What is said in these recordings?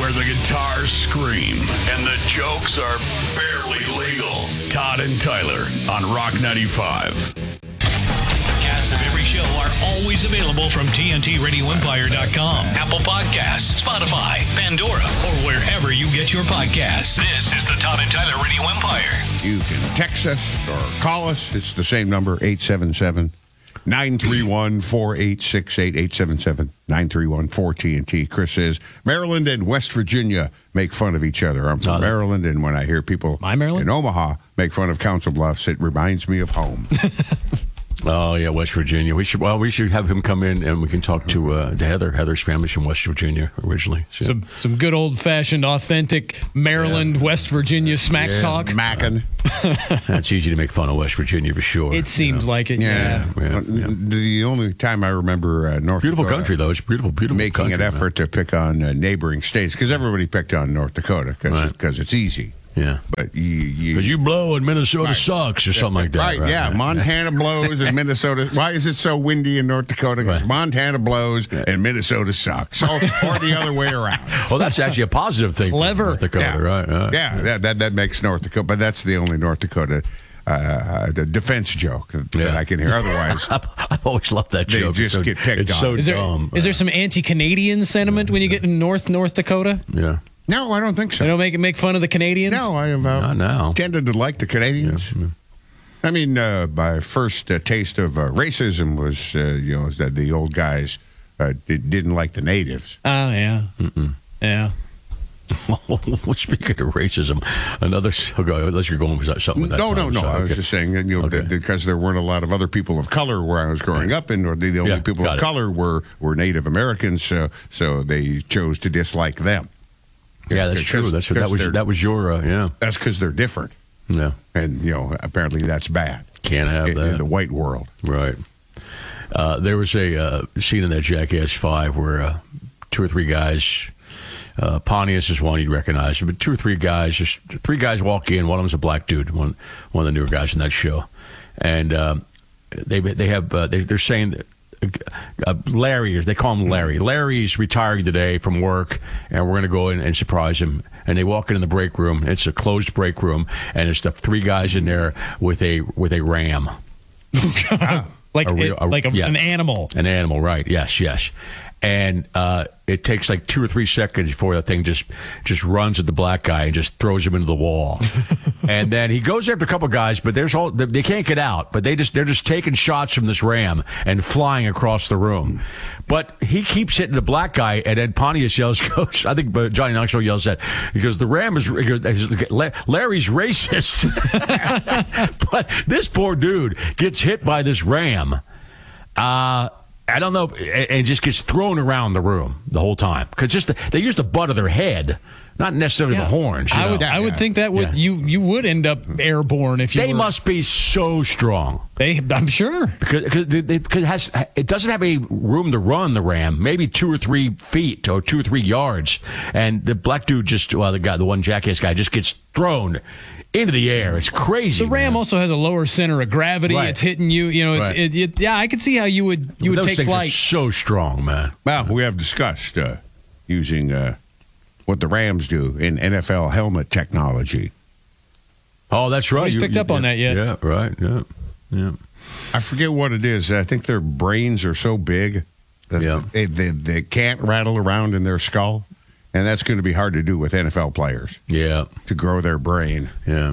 where the guitars scream and the jokes are barely legal. Todd and Tyler on Rock 95. Podcasts of every show are always available from TNTRadioEmpire.com, Apple Podcasts, Spotify, Pandora, or wherever you get your podcasts. This is the Todd and Tyler Radio Empire. You can text us or call us. It's the same number, 877-931-4868, 877-931-4TNT. Chris says, Maryland and West Virginia make fun of each other. I'm from Maryland, and when I hear people in Omaha make fun of Council Bluffs, it reminds me of home. Oh, yeah, West Virginia. We should have him come in and we can talk to Heather. Heather's family's from West Virginia originally. So. Some good old-fashioned, authentic Maryland, West Virginia smack talk. Mackin'. It's easy to make fun of West Virginia for sure. It seems like it, yeah. The only time I remember North beautiful Dakota country, though. It's beautiful making country, an effort to pick on neighboring states, because everybody picked on North Dakota because it's easy. Yeah, but because you blow and Minnesota sucks or something like that. Right. Montana blows and Minnesota. Why is it so windy in North Dakota? Because Montana blows and Minnesota sucks, or the other way around. Well, that's actually a positive thing. Clever, North Dakota, right? Yeah, that makes North Dakota. But that's the only North Dakota the defense joke that I can hear. Otherwise, I've always loved that joke. They just get picked on. It's so dumb. Is there some anti-Canadian sentiment when you get in North Dakota? Yeah. No, I don't think so. They don't make fun of the Canadians? No, I have not now. Tended to like the Canadians. Yeah. I mean, my first taste of racism was, that the old guys didn't like the natives. Oh, yeah. Yeah. Well, speaking of racism, unless you're going with something with that. No. I was just saying, that because there weren't a lot of other people of color where I was growing up, and the only people of color were Native Americans, so they chose to dislike them. Yeah, that's true. That was your That's because they're different. Yeah, and apparently that's bad. Can't have that in the white world. Right. There was a scene in that Jackass 5 where 2 or 3 guys. Pontius is one you'd recognize, but 2 or 3 guys, just 3 guys walk in. One of them's a black dude, one of the newer guys in that show, and they're saying that. Larry, they call him Larry. Larry's retiring today from work, and we're going to go in and surprise him. And they walk in the break room. It's a closed break room, and it's the 3 guys in there with a ram, an animal. An animal, right? Yes. And it takes like 2 or 3 seconds before that thing just runs at the black guy and just throws him into the wall. And then he goes after a couple guys, but they can't get out. But they're just taking shots from this ram and flying across the room. But he keeps hitting the black guy, and then Pontius yells, I think Johnny Knoxville yells that, because the ram is, Larry's racist. But this poor dude gets hit by this ram. I don't know, and just gets thrown around the room the whole time, because they use the butt of their head, not necessarily the horns. I would think that you would end up airborne if you. They must be so strong. I'm sure, because it doesn't have any room to run, the ram. Maybe 2 or 3 feet or 2 or 3 yards, and the black dude the one Jackass guy just gets thrown into the air. It's crazy. The ram also has a lower center of gravity. Right. It's hitting you. I could see how you would those take things flight. Are so strong, man. Well, we have discussed using what the Rams do in NFL helmet technology. Oh, that's right. You picked up on that yet? Yeah, right. Yeah. I forget what it is. I think their brains are so big that they can't rattle around in their skull. And that's going to be hard to do with NFL players. Yeah. To grow their brain. Yeah.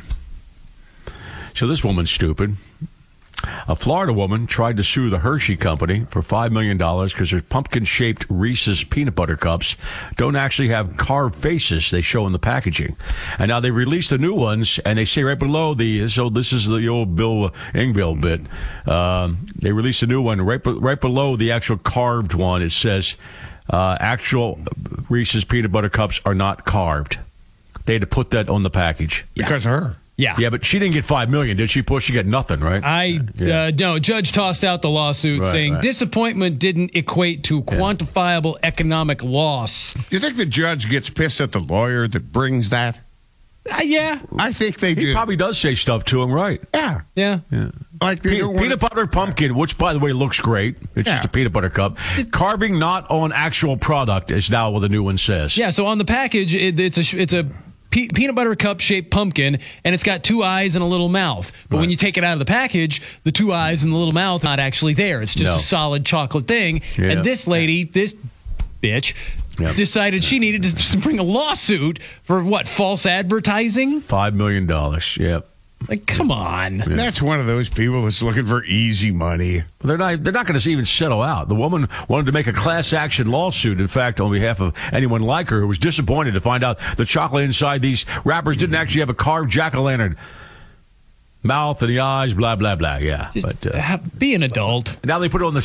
So this woman's stupid. A Florida woman tried to sue the Hershey Company for $5 million because their pumpkin-shaped Reese's peanut butter cups don't actually have carved faces they show in the packaging. And now they released the new ones, and they say right below so this is the old Bill Engvall bit. They released a new one. Right below the actual carved one, it says, actual Reese's peanut butter cups are not carved. They had to put that on the package. Because of her. Yeah, but she didn't get $5 million, did she? She got nothing, right? No. Judge tossed out the lawsuit saying disappointment didn't equate to quantifiable economic loss. Do you think the judge gets pissed at the lawyer that brings that? Yeah. I think they do. He probably does say stuff to him, right? Yeah. Yeah. Like peanut butter pumpkin, which, by the way, looks great. It's just a peanut butter cup. Carving not on actual product is now what the new one says. Yeah, so on the package, it's a peanut butter cup shaped pumpkin, and it's got 2 eyes and a little mouth. But when you take it out of the package, the 2 eyes and the little mouth are not actually there. It's just a solid chocolate thing. Yeah. And this lady, this bitch, decided she needed to bring a lawsuit for what, false advertising? $5 million. Yep. Like, come on. Yeah. That's one of those people that's looking for easy money. They're not going to even settle out. The woman wanted to make a class action lawsuit, in fact, on behalf of anyone like her who was disappointed to find out the chocolate inside these wrappers didn't actually have a carved jack-o'-lantern mouth and the eyes, blah, blah, blah. Yeah. Be an adult. Now they put it on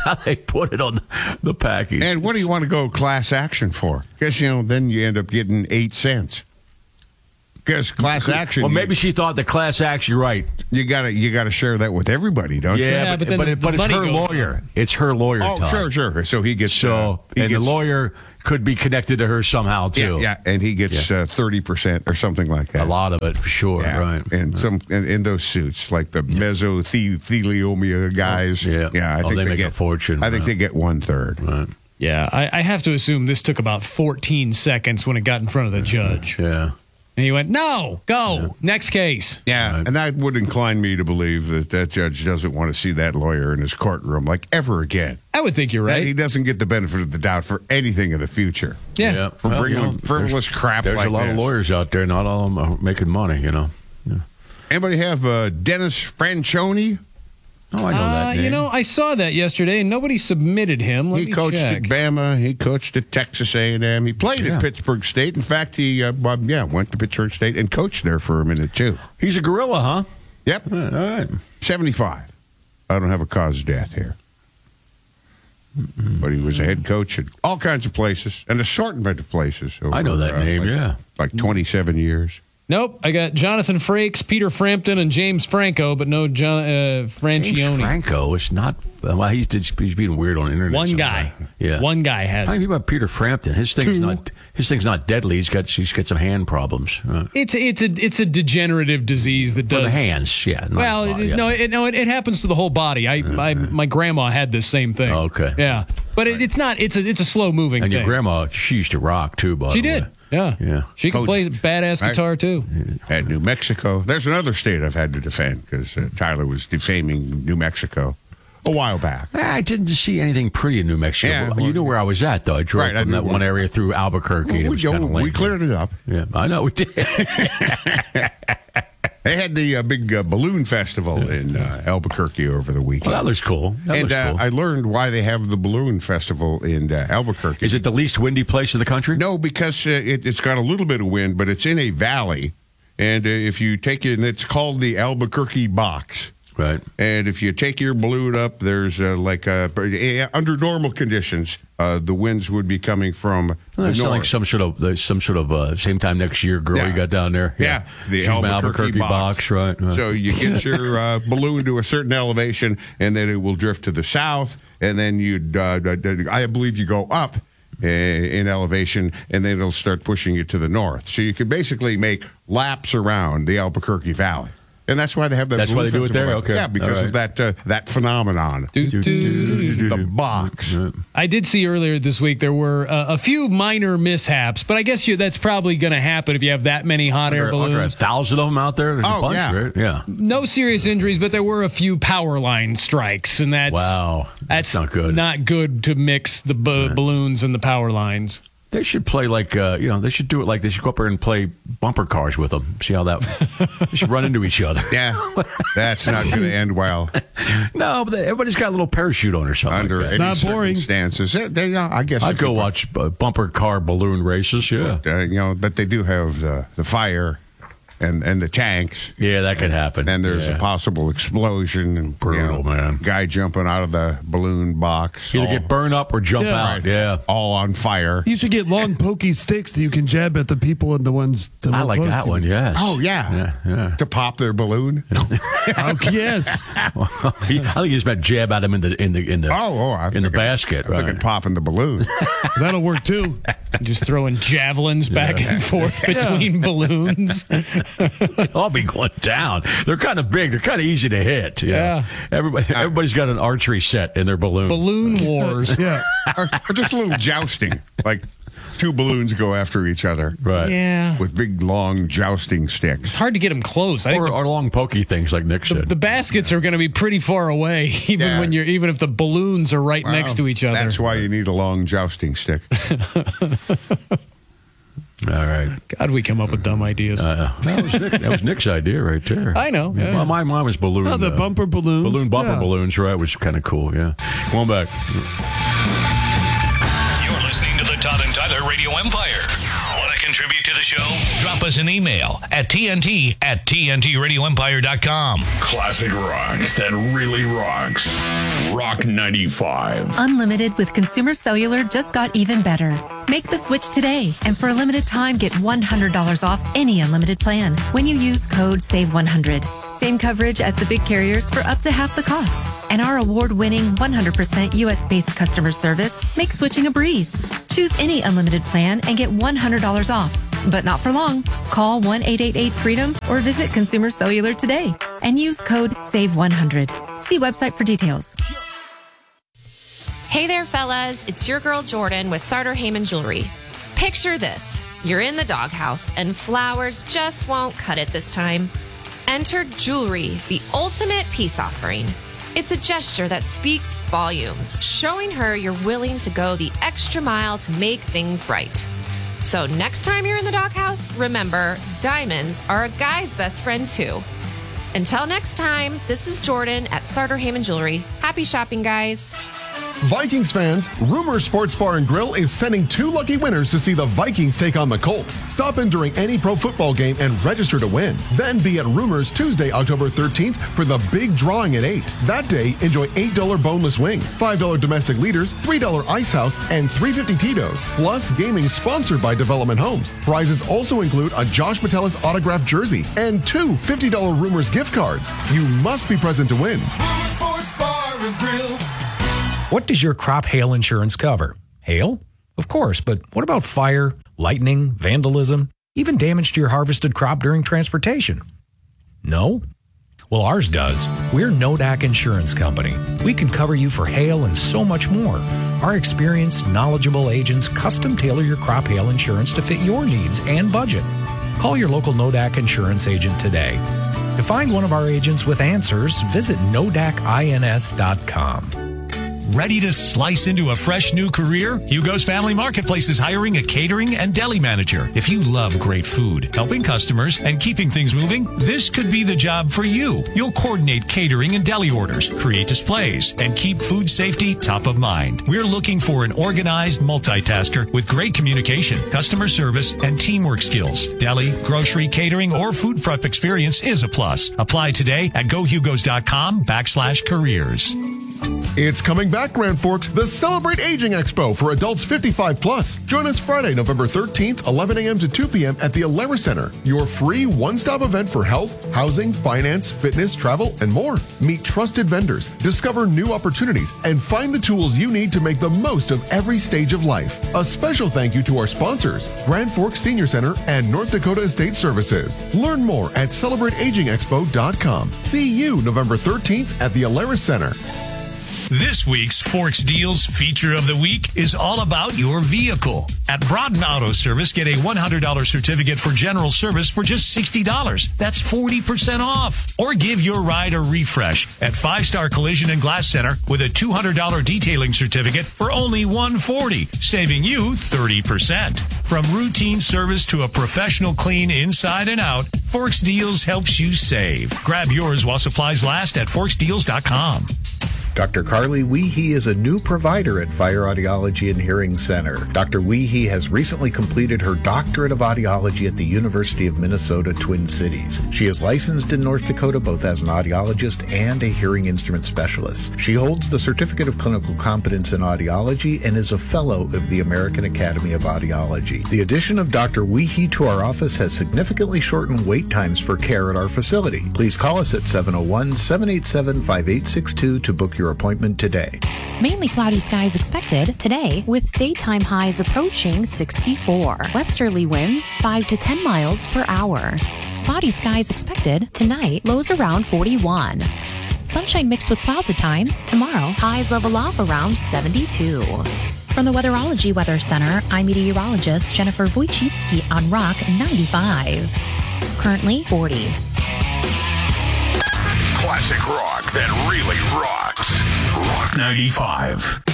the package. And what do you want to go class action for? Because, then you end up getting 8 cents. Because class action. Well, maybe she thought the class action, right? You gotta share that with everybody, don't you? Yeah, but it's her lawyer. It's her lawyer. Oh, Todd. sure. So he gets the lawyer could be connected to her somehow too. Yeah, and he gets 30% or something like that. A lot of it, for sure. Yeah. Right. And some in those suits, like the mesothelioma guys. I think they make a fortune. I think they get 1/3. Right. Yeah, I have to assume this took about 14 seconds when it got in front of the judge. Yeah. And he went, no, go. Yeah. Next case. Yeah, and that would incline me to believe that judge doesn't want to see that lawyer in his courtroom like ever again. I would think you're right. That he doesn't get the benefit of the doubt for anything in the future. Yeah. For bringing frivolous crap like this. There's a lot of lawyers out there. Not all of them are making money, Yeah. Anybody have Dennis Franchione? Oh, I know that name. I saw that yesterday, and nobody submitted him. He coached at Bama. He coached at Texas A&M. He played at Pittsburgh State. In fact, he went to Pittsburgh State and coached there for a minute, too. He's a gorilla, huh? Yep. All right. 75. I don't have a cause of death here. But he was a head coach at all kinds of places, an assortment of places. I know that name, Like 27 years. Nope, I got Jonathan Frakes, Peter Frampton, and James Franco, but no Franchione. James Franco is not. Well, he's being weird on the internet. One guy, one guy has. I think about Peter Frampton. His thing's not deadly. He's got some hand problems. It's a degenerative disease that does for the hands. Yeah. It happens to the whole body. My grandma had this same thing. Okay. Yeah, but it's not. It's a slow moving thing. And your grandma, she used to rock too. By the way. She did. Yeah. She can play badass guitar, too. At New Mexico. There's another state I've had to defend because Tyler was defaming New Mexico a while back. I didn't see anything pretty in New Mexico. Yeah, you know where I was at, though. I drove from that one area through Albuquerque. We cleared it up. Yeah, I know we did. They had the big balloon festival in Albuquerque over the weekend. Well, that looks cool. I learned why they have the balloon festival in Albuquerque. Is it the least windy place in the country? No, because it's got a little bit of wind, but it's in a valley. And if you take it, and it's called the Albuquerque Box. Right. And if you take your balloon up, there's under normal conditions, the winds would be coming from the north. Like some sort of same time next year girl you got down there. Yeah, the Albuquerque box. Right. So you get your balloon to a certain elevation, and then it will drift to the south, and then I believe you go up in elevation, and then it'll start pushing you to the north. So you can basically make laps around the Albuquerque Valley. And that's why they have that. That's why they do it there. Okay, yeah, because of that phenomenon. The box. I did see earlier this week there were a few minor mishaps, but I guess that's probably going to happen if you have that many hot air balloons. 1,000 of them out there. There's a bunch, right? Yeah. No serious injuries, but there were a few power line strikes, and that's not good. Not good to mix the balloons and the power lines. They should play they should do it like they should go up there and play bumper cars with them. See how that they should run into each other. Yeah, that's not going to end well. No, but everybody's got a little parachute on or something. Under any not boring circumstances, I guess I'd go watch bumper car balloon races. Yeah, but they do have the fire. And the tanks. Yeah, that could happen. And there's a possible explosion. And, brutal, man. Guy jumping out of the balloon box. Either get burned up or jump out. Right. Yeah. All on fire. You should get long, pokey sticks that you can jab at the people and the ones that I like that one, yes. Oh, yeah. To pop their balloon? Yes. I think he's about jab at him in the basket. Right. Look at popping the balloon. That'll work, too. Just throwing javelins back and forth between balloons. I'll be going down. They're kind of big. They're kind of easy to hit. Yeah. Everybody's got an archery set in their balloon. Balloon wars. Yeah. or just a little jousting, like two balloons go after each other. Right. Yeah. With big, long jousting sticks. It's hard to get them close. I think Or long pokey things like Nick said. the baskets are going to be pretty far away, even if the balloons are right next to each other. That's why you need a long jousting stick. All right. God, we come up with dumb ideas. That was Nick's idea right there. I know. Yeah. Well, my mom was balloon. Oh, the bumper balloons. Balloon bumper Yeah. balloons, right? Was kind of cool, yeah. Come on back. You're listening to the Todd and Tyler Radio Empire. Want to contribute to the show? Drop us an email at TNT@TNTRadioEmpire.com. Classic rock that really rocks. Rock 95. Unlimited with Consumer Cellular just got even better. Make the switch today, and for a limited time, get $100 off any unlimited plan when you use code SAVE100. Same coverage as the big carriers for up to half the cost. And our award-winning 100% U.S.-based customer service makes switching a breeze. Choose any unlimited plan and get $100 off. But not for long. Call 1-888-FREEDOM or visit Consumer Cellular today and use code SAVE100. See website for details. Hey there, fellas. It's your girl Jordan with Sartor Heyman Jewelry. Picture this. You're in the doghouse and flowers just won't cut it this time. Enter jewelry, the ultimate peace offering. It's a gesture that speaks volumes, showing her you're willing to go the extra mile to make things right. So next time you're in the doghouse, remember, diamonds are a guy's best friend too. Until next time, this is Jordan at Sartor Heyman Jewelry. Happy shopping, guys. Vikings fans, Rumors Sports Bar and Grill is sending 2 lucky winners to see the Vikings take on the Colts. Stop in during any pro football game and register to win. Then be at Rumors Tuesday, October 13th for the big drawing at 8. That day, enjoy $8 boneless wings, $5 domestic leaders, $3 Ice House, and $3.50 Tito's. Plus, gaming sponsored by Development Homes. Prizes also include a Josh Metellus autographed jersey and 2 $50 Rumors gift cards. You must be present to win. Rumors Sports Bar and Grill. What does your crop hail insurance cover? Hail? Of course, but what about fire, lightning, vandalism, even damage to your harvested crop during transportation? No? Well, ours does. We're Nodak Insurance Company. We can cover you for hail and so much more. Our experienced, knowledgeable agents custom tailor your crop hail insurance to fit your needs and budget. Call your local Nodak Insurance agent today. To find one of our agents with answers, visit nodakins.com. Ready to slice into a fresh new career? Hugo's Family Marketplace is hiring a catering and deli manager. If you love great food, helping customers, and keeping things moving, this could be the job for you. You'll coordinate catering and deli orders, create displays, and keep food safety top of mind. We're looking for an organized multitasker with great communication, customer service, and teamwork skills. Deli, grocery, catering, or food prep experience is a plus. Apply today at gohugos.com/careers. It's coming back, Grand Forks, the Celebrate Aging Expo for adults 55 plus. Join us Friday, November 13th, 11 a.m. to 2 p.m. at the Alara Center, your free one-stop event for health, housing, finance, fitness, travel, and more. Meet trusted vendors, discover new opportunities, and find the tools you need to make the most of every stage of life. A special thank you to our sponsors, Grand Forks Senior Center and North Dakota Estate Services. Learn more at celebrateagingexpo.com. See you November 13th at the Alara Center. This week's Forks Deals feature of the week is all about your vehicle. At Broughton Auto Service, get a $100 certificate for general service for just $60. That's 40% off. Or give your ride a refresh at 5-Star Collision and Glass Center with a $200 detailing certificate for only $140, saving you 30%. From routine service to a professional clean inside and out, Forks Deals helps you save. Grab yours while supplies last at forksdeals.com. Dr. Carly Weehee is a new provider at Fire Audiology and Hearing Center. Dr. Weehee has recently completed her doctorate of audiology at the University of Minnesota, Twin Cities. She is licensed in North Dakota both as an audiologist and a hearing instrument specialist. She holds the Certificate of Clinical Competence in Audiology and is a fellow of the American Academy of Audiology. The addition of Dr. Weehee to our office has significantly shortened wait times for care at our facility. Please call us at 701-787-5862 to book your appointment today. Mainly cloudy skies expected today with daytime highs approaching 64. Westerly winds 5 to 10 miles per hour. Cloudy skies expected. Tonight, lows around 41. Sunshine mixed with clouds at times. Tomorrow, highs level off around 72. From the Weatherology Weather Center, I'm meteorologist Jennifer Wojcicki on Rock 95. Currently 40. Classic rock that really rocks. Rock 95.